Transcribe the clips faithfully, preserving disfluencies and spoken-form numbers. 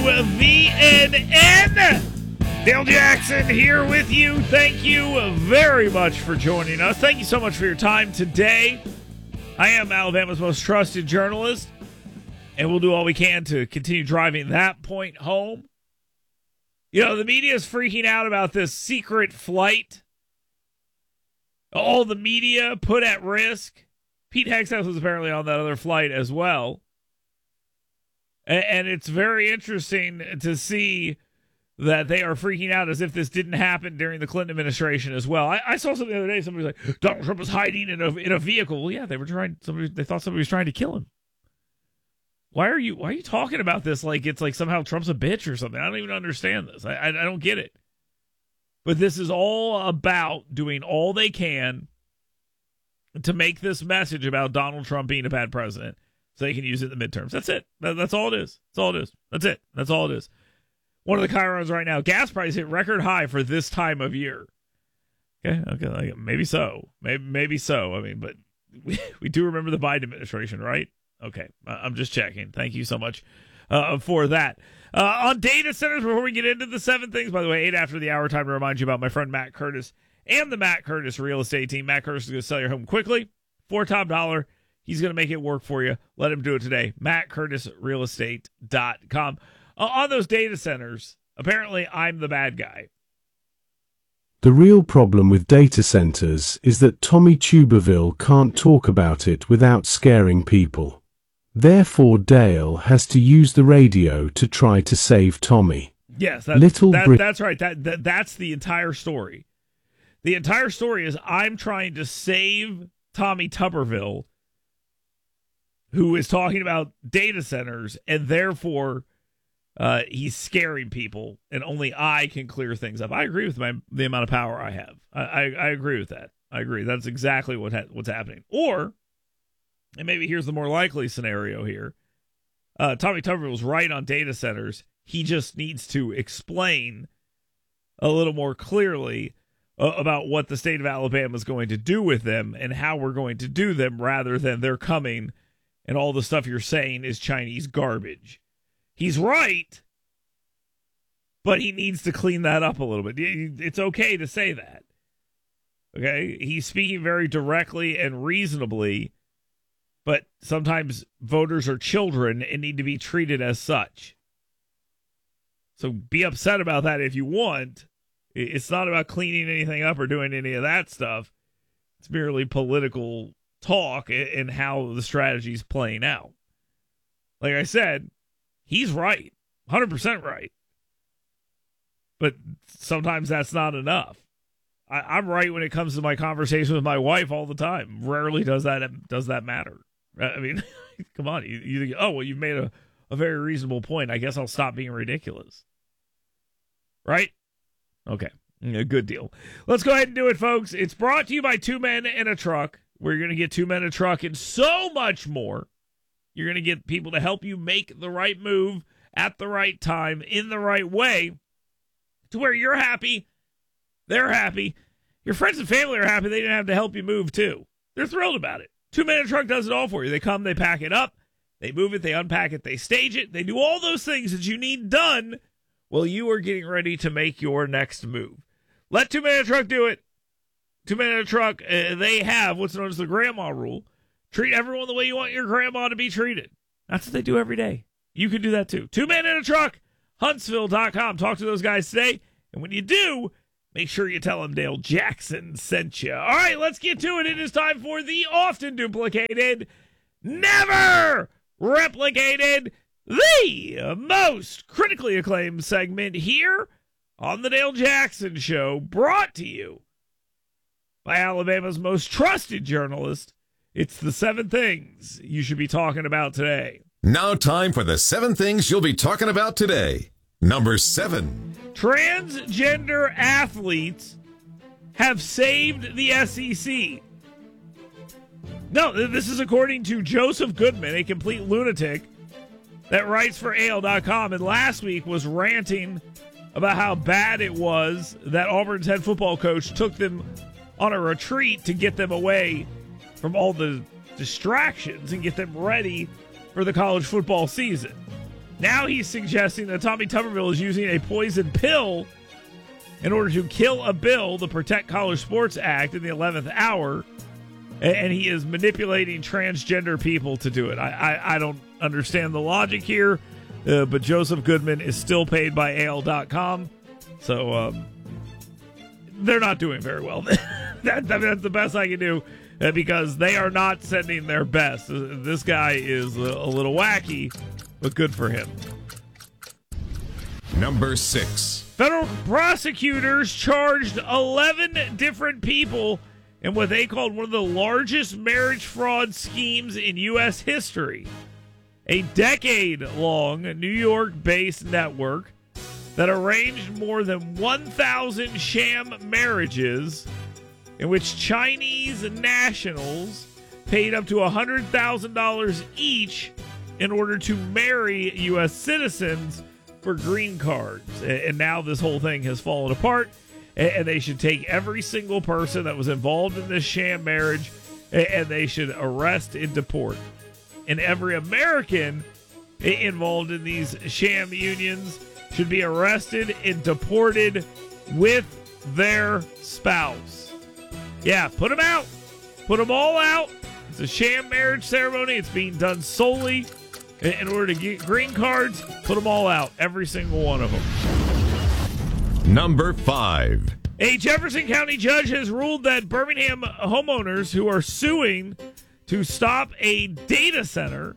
V N N. Dale Jackson here with you. Thank you very much for joining us. Thank you so much for your time today. I am Alabama's most trusted journalist, and we'll do all we can to continue driving that point home. You know, the media is freaking out about this secret flight. All the media put at risk. Pete Hegseth was apparently on that other flight as well. And it's very interesting to see that they are freaking out as if this didn't happen during the Clinton administration as well. I, I saw something the other day. Somebody was like, Donald Trump was hiding in a in a vehicle. Well, yeah, they were trying. Somebody they thought somebody was trying to kill him. Why are you Why are you talking about this like it's like somehow Trump's a bitch or something? I don't even understand this. I I, I don't get it. But this is all about doing all they can to make this message about Donald Trump being a bad president, so they can use it in the midterms. That's it. That, that's all it is. That's all it is. That's it. That's all it is. One of the chyrons right now, gas price hit record high for this time of year. Okay, okay, maybe so. Maybe maybe so. I mean, but we, we do remember the Biden administration, right? Okay, I'm just checking. Thank you so much uh, for that. Uh, on data centers, before we get into the seven things, by the way, eight after the hour, time to remind you about my friend Matt Curtis and the Matt Curtis real estate team. Matt Curtis is going to sell your home quickly for top dollar. He's going to make it work for you. Let him do it today. Matt Curtis Real Estate dot com. Uh, on those data centers, apparently I'm the bad guy. The real problem with data centers is that Tommy Tuberville can't talk about it without scaring people. Therefore, Dale has to use the radio to try to save Tommy. Yes, that, Little that, Brit- that's right. That, that That's the entire story. The entire story is I'm trying to save Tommy Tuberville, who is talking about data centers, and therefore uh, he's scaring people, and only I can clear things up. I agree with my the amount of power I have. I, I, I agree with that. I agree. That's exactly what ha- what's happening. Or, and maybe here's the more likely scenario here, uh, Tommy Tuberville was right on data centers. He just needs to explain a little more clearly uh, about what the state of Alabama is going to do with them and how we're going to do them, rather than they're coming and all the stuff you're saying is Chinese garbage. He's right, but he needs to clean that up a little bit. It's okay to say that. Okay? He's speaking very directly and reasonably, but sometimes voters are children and need to be treated as such. So be upset about that if you want. It's not about cleaning anything up or doing any of that stuff. It's merely political talk and how the strategy is playing out. Like I said, he's right, one hundred percent right. But sometimes that's not enough. I, I'm right when it comes to my conversation with my wife all the time. Rarely does that does that matter. I mean, come on. You, you think, oh, well, you've made a, a very reasonable point. I guess I'll stop being ridiculous. Right? Okay. A good deal. Let's go ahead and do it, folks. It's brought to you by Two Men in a Truck. We're going to get Two Men in a Truck and so much more. You're going to get people to help you make the right move at the right time in the right way to where you're happy, they're happy, your friends and family are happy they didn't have to help you move too. They're thrilled about it. Two Men in a Truck does it all for you. They come, they pack it up, they move it, they unpack it, they stage it, they do all those things that you need done while you are getting ready to make your next move. Let Two Men in a Truck do it. Two Men in a Truck, uh, they have what's known as the grandma rule. Treat everyone the way you want your grandma to be treated. That's what they do every day. You can do that too. Two Men in a Truck, Huntsville dot com. Talk to those guys today. And when you do, make sure you tell them Dale Jackson sent you. All right, let's get to it. It is time for the often duplicated, never replicated, the most critically acclaimed segment here on the Dale Jackson Show, brought to you by Alabama's most trusted journalist. It's the seven things you should be talking about today. Now time for the seven things you'll be talking about today. Number seven. Transgender athletes have saved the S E C. No, this is according to Joseph Goodman, a complete lunatic that writes for A L dot com, and last week was ranting about how bad it was that Auburn's head football coach took them on a retreat to get them away from all the distractions and get them ready for the college football season. Now he's suggesting that Tommy Tuberville is using a poison pill in order to kill a bill, the Protect College Sports Act, in the eleventh hour, and he is manipulating transgender people to do it. I, I, I don't understand the logic here, uh, but Joseph Goodman is still paid by A L dot com, so um, they're not doing very well. that, that, that's the best I can do, uh, because they are not sending their best. Uh, this guy is a, a little wacky, but good for him. Number six. Federal prosecutors charged eleven different people in what they called one of the largest marriage fraud schemes in U S history. A decade-long New York-based network that arranged more than one thousand sham marriages in which Chinese nationals paid up to one hundred thousand dollars each in order to marry U S citizens for green cards. And now this whole thing has fallen apart, and they should take every single person that was involved in this sham marriage, and they should arrest and deport. And every American involved in these sham unions should be arrested and deported with their spouse. Yeah, put them out. Put them all out. It's a sham marriage ceremony. It's being done solely in order to get green cards. Put them all out. Every single one of them. Number five. A Jefferson County judge has ruled that Birmingham homeowners who are suing to stop a data center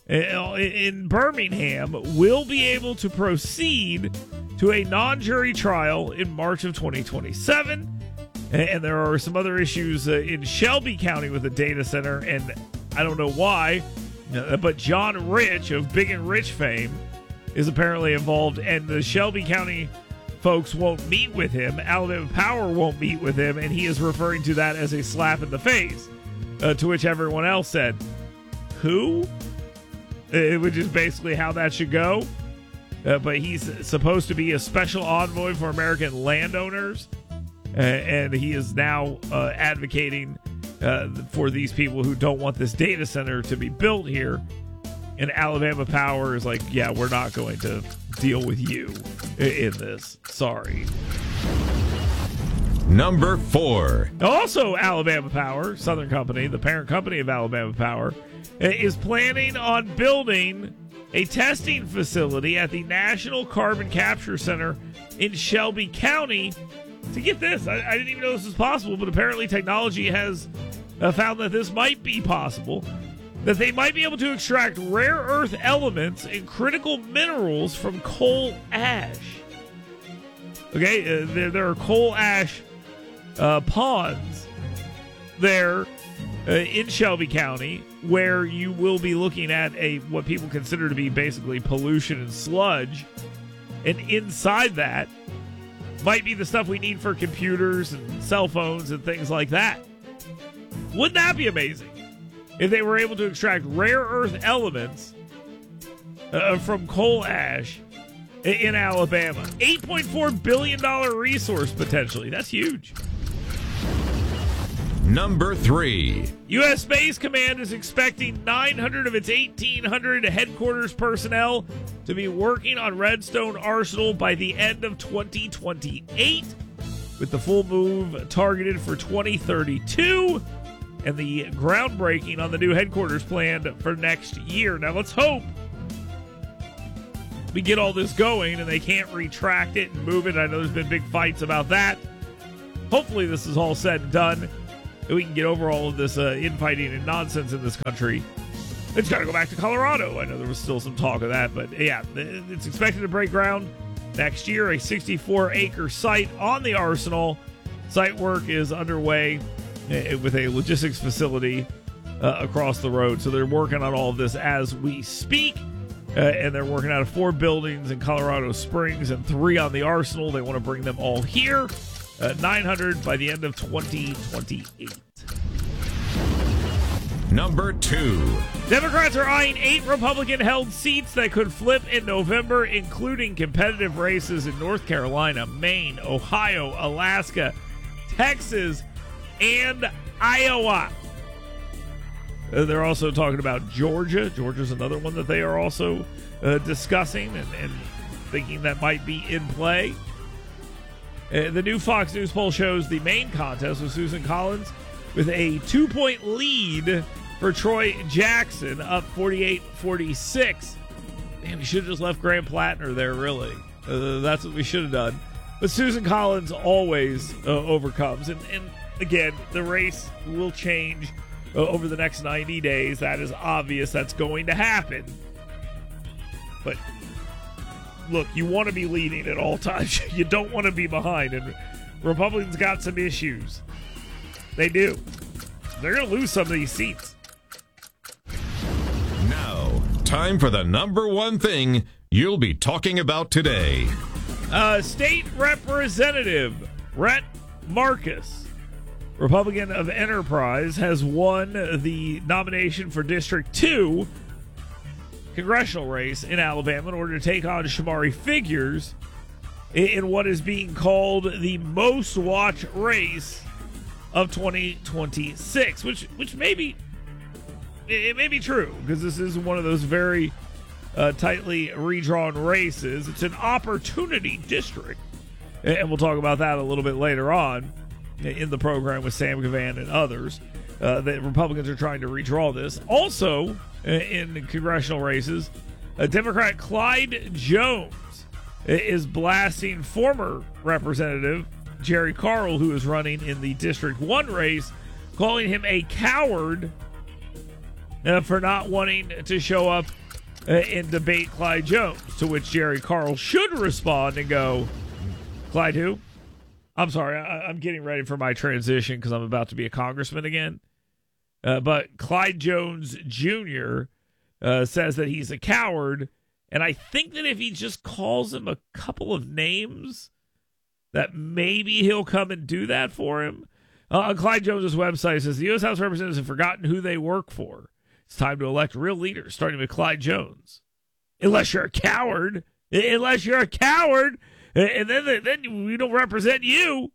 in Birmingham will be able to proceed to a non-jury trial in March of twenty twenty-seven. And there are some other issues in Shelby County with the data center, and I don't know why, but John Rich of Big and Rich fame is apparently involved, and the Shelby County folks won't meet with him. Alabama Power won't meet with him, and he is referring to that as a slap in the face, uh, to which everyone else said, who? Uh, which is basically how that should go. Uh, but he's supposed to be a special envoy for American landowners, uh, and he is now uh, advocating uh, for these people who don't want this data center to be built here. And Alabama Power is like, yeah, we're not going to deal with you in this. Sorry. Number four. Also, Alabama Power, Southern Company, the parent company of Alabama Power, is planning on building a testing facility at the National Carbon Capture Center in Shelby County. To get this, I, I didn't even know this was possible, but apparently technology has uh, found that this might be possible. That they might be able to extract rare earth elements and critical minerals from coal ash. Okay, uh, there, there are coal ash uh, ponds there uh, in Shelby County where you will be looking at a what people consider to be basically pollution and sludge. And inside that might be the stuff we need for computers and cell phones and things like that. Wouldn't that be amazing? If they were able to extract rare earth elements uh, from coal ash in Alabama. eight point four billion dollars resource potentially. That's huge. Number three. U S Space Command is expecting nine hundred of its eighteen hundred headquarters personnel to be working on Redstone Arsenal by the end of twenty twenty-eight, with the full move targeted for twenty thirty-two. And the groundbreaking on the new headquarters planned for next year. Now, let's hope we get all this going and they can't retract it and move it. I know there's been big fights about that. Hopefully this is all said and done, and we can get over all of this uh, infighting and nonsense in this country. It's got to go back to Colorado. I know there was still some talk of that, but yeah, it's expected to break ground next year. A sixty-four acre site on the Arsenal. Site work is underway with a logistics facility uh, across the road. So they're working on all of this as we speak. Uh, and they're working out of four buildings in Colorado Springs and three on the Arsenal. They want to bring them all here. Uh, nine hundred by the end of twenty twenty-eight. Number two. Democrats are eyeing eight Republican-held seats that could flip in November, including competitive races in North Carolina, Maine, Ohio, Alaska, Texas, and Iowa. Uh, they're also talking about Georgia. Georgia's another one that they are also uh, discussing and, and thinking that might be in play. Uh, the new Fox News poll shows the main contest with Susan Collins with a two-point lead for Troy Jackson, up forty-eight forty-six. Damn, we should have just left Graham Plattner there, really. Uh, that's what we should have done. But Susan Collins always uh, overcomes. And, and again, the race will change uh, over the next ninety days. That is obvious. That's going to happen. But look, you want to be leading at all times. You don't want to be behind. And Republicans got some issues. They do. They're going to lose some of these seats. Now, time for the number one thing you'll be talking about today. Uh, State Representative Rhett Marcus, Republican of Enterprise, has won the nomination for District two congressional race in Alabama in order to take on Shamari Figures in what is being called the most watched race of twenty twenty-six, which which may be, it may be true, because this is one of those very uh, tightly redrawn races. It's an opportunity district, and we'll talk about that a little bit later on in the program with Sam Gavan and others. Uh, the Republicans are trying to redraw this. Also, in congressional races, uh, Democrat Clyde Jones is blasting former Representative Jerry Carl, who is running in the District one race, calling him a coward uh, for not wanting to show up uh, and debate Clyde Jones, to which Jerry Carl should respond and go, Clyde who? I'm sorry, I- I'm getting ready for my transition because I'm about to be a congressman again. Uh, but Clyde Jones Junior uh, says that he's a coward, and I think that if he just calls him a couple of names, that maybe he'll come and do that for him. Uh, on Clyde Jones' website, it says the U S House of Representatives have forgotten who they work for. It's time to elect real leaders, starting with Clyde Jones. Unless you're a coward. Unless you're a coward. And then, then we don't represent you.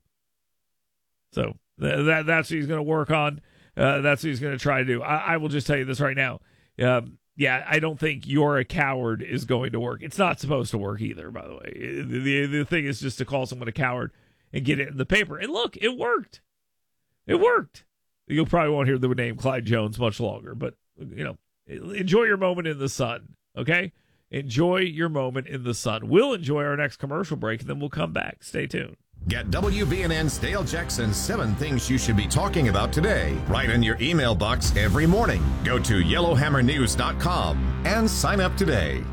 So that that's what he's going to work on. Uh, that's what he's going to try to do. I, I will just tell you this right now. Um, yeah, I don't think you're a coward is going to work. It's not supposed to work either, by the way. The, the, the thing is just to call someone a coward and get it in the paper. And look, it worked. It worked. You'll probably won't hear the name Clyde Jones much longer, but, you know, enjoy your moment in the sun, okay? Enjoy your moment in the sun. We'll enjoy our next commercial break, and then we'll come back. Stay tuned. Get W B N N's Dale Jackson's seven things you should be talking about today right in your email box every morning. Go to yellowhammer news dot com and sign up today.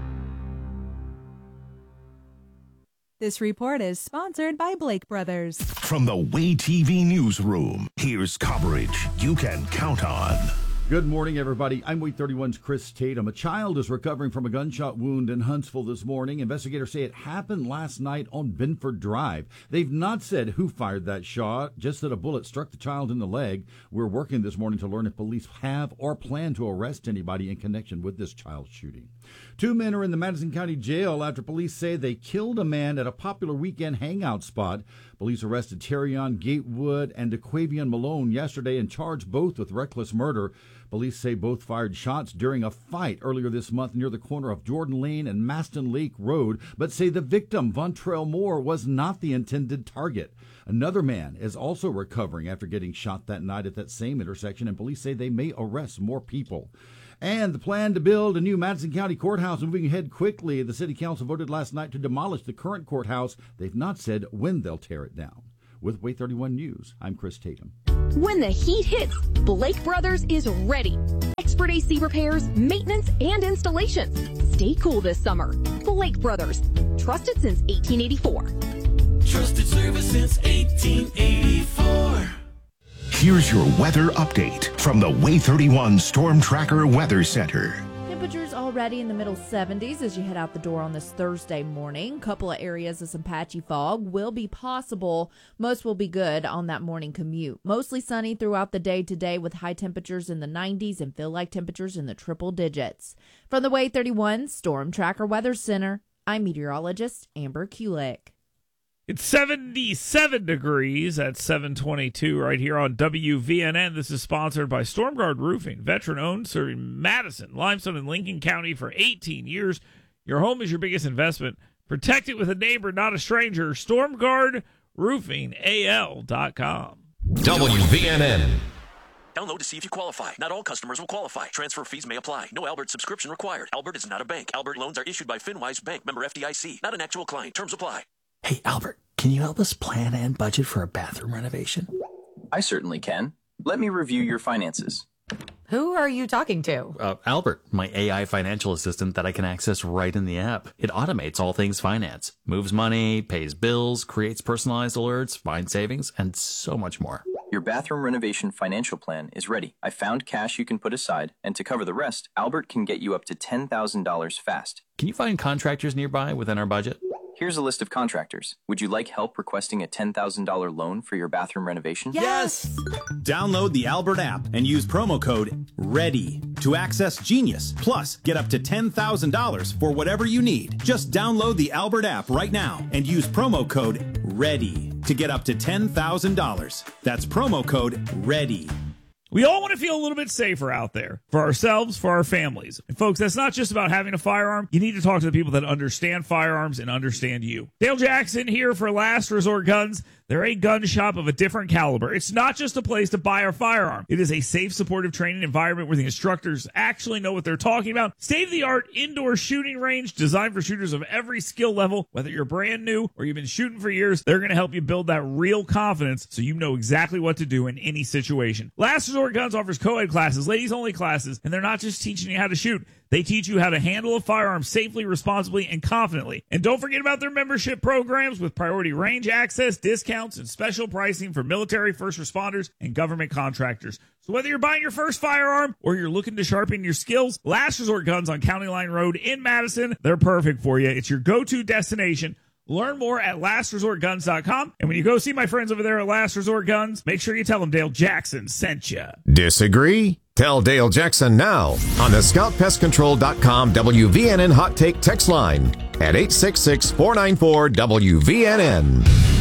This report is sponsored by Blake Brothers. From the Way T V newsroom, here's coverage you can count on. Good morning, everybody. I'm Way thirty-one's Chris Tatum. A child is recovering from a gunshot wound in Huntsville this morning. Investigators say it happened last night on Benford Drive. They've not said who fired that shot, just that a bullet struck the child in the leg. We're working this morning to learn if police have or plan to arrest anybody in connection with this child shooting. Two men are in the Madison County Jail after police say they killed a man at a popular weekend hangout spot. Police arrested Terrion Gatewood and DeQuavion Malone yesterday and charged both with reckless murder. Police say both fired shots during a fight earlier this month near the corner of Jordan Lane and Maston Lake Road, but say the victim, Vontrell Moore, was not the intended target. Another man is also recovering after getting shot that night at that same intersection, and police say they may arrest more people. And the plan to build a new Madison County courthouse moving ahead quickly. The city council voted last night to demolish the current courthouse. They've not said when they'll tear it down. With Way thirty-one News, I'm Chris Tatum. When the heat hits, Blake Brothers is ready. Expert A C repairs, maintenance, and installations. Stay cool this summer. Blake Brothers. Trusted since eighteen eighty-four. Trusted service since eighteen eighty-four. Here's your weather update from the Way thirty-one Storm Tracker Weather Center. Temperatures already in the middle seventies as you head out the door on this Thursday morning. Couple of areas of some patchy fog will be possible. Most will be good on that morning commute. Mostly sunny throughout the day today with high temperatures in the nineties and feel like temperatures in the triple digits. From the Way thirty-one Storm Tracker Weather Center, I'm meteorologist Amber Kulik. It's seventy-seven degrees at seven twenty-two right here on W V N N. This is sponsored by Stormguard Roofing, veteran-owned, serving Madison, Limestone, and Lincoln County for eighteen years. Your home is your biggest investment. Protect it with a neighbor, not a stranger. Stormguard Roofing A L dot com. W V N N. Download to see if you qualify. Not all customers will qualify. Transfer fees may apply. No Albert subscription required. Albert is not a bank. Albert loans are issued by FinWise Bank, member F D I C. Not an actual client. Terms apply. Hey, Albert, can you help us plan and budget for a bathroom renovation? I certainly can. Let me review your finances. Who are you talking to? Uh, Albert, my A I financial assistant that I can access right in the app. It automates all things finance, moves money, pays bills, creates personalized alerts, finds savings, and so much more. Your bathroom renovation financial plan is ready. I found cash you can put aside, and to cover the rest, Albert can get you up to ten thousand dollars fast. Can you find contractors nearby within our budget? Here's a list of contractors. Would you like help requesting a ten thousand dollars loan for your bathroom renovation? Yes! Download the Albert app and use promo code READY to access Genius. Plus, get up to ten thousand dollars for whatever you need. Just download the Albert app right now and use promo code READY to get up to ten thousand dollars. That's promo code READY. We all want to feel a little bit safer out there for ourselves, for our families. And folks, that's not just about having a firearm. You need to talk to the people that understand firearms and understand you. Dale Jackson here for Last Resort Guns. They're a gun shop of a different caliber. It's not just a place to buy a firearm. It is a safe, supportive training environment where the instructors actually know what they're talking about. State-of-the-art indoor shooting range designed for shooters of every skill level. Whether you're brand new or you've been shooting for years, they're going to help you build that real confidence so you know exactly what to do in any situation. Last Resort Guns offers co-ed classes, ladies-only classes, and they're not just teaching you how to shoot. They teach you how to handle a firearm safely, responsibly, and confidently. And don't forget about their membership programs with priority range access, discounts, and special pricing for military, first responders, and government contractors. So whether you're buying your first firearm or you're looking to sharpen your skills, Last Resort Guns on County Line Road in Madison, they're perfect for you. It's your go-to destination. Learn more at last resort guns dot com. And when you go see my friends over there at Last Resort Guns, make sure you tell them Dale Jackson sent you. Disagree? Tell Dale Jackson now on the scout pest control dot com W V N N Hot Take text line at eight six six, four nine four, W V N N.